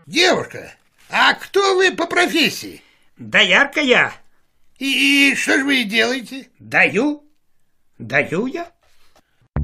Девушка, а кто вы по профессии? Доярка я. И что же вы делаете? Даю я.